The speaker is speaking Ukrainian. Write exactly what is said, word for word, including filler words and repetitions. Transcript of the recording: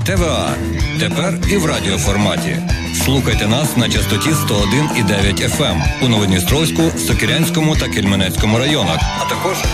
ТВА. Тепер і в радіоформаті. Слухайте нас на частоті сто один і дев'ять еф ем у Новодністровську, Сокирянському та Кельменецькому районах, а також